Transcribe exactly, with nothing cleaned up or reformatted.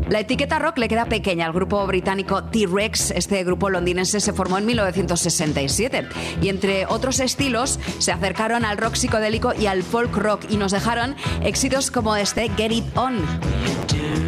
La etiqueta rock le queda pequeña al grupo británico T-Rex. Este grupo londinense se formó en mil novecientos sesenta y siete y entre otros estilos se acercaron al rock psicodélico y al folk rock y nos dejaron éxitos como este Get It On.